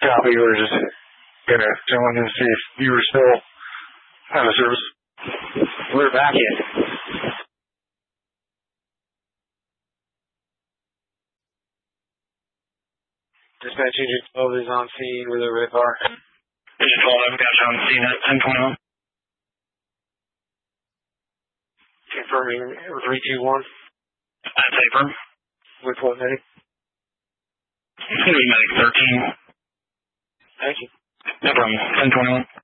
Copy. We were just going to check in to see if you were still out of service. We're back in. Dispatch Agent 12 is on scene with a red car. Agent 12, I've got you on scene at 1021. Confirming 321. That's affirm. With what medic? It's going to be medic 13. Thank you. No problem. 1021.